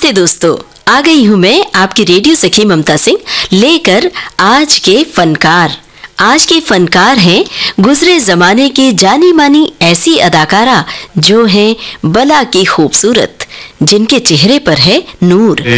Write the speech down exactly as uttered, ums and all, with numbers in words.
नमस्ते दोस्तों, आ गई हूँ मैं आपकी रेडियो सखी ममता सिंह लेकर आज के फनकार। आज के फनकार हैं गुजरे जमाने के जानी मानी ऐसी अदाकारा जो हैं बला की खूबसूरत, जिनके चेहरे पर है नूर।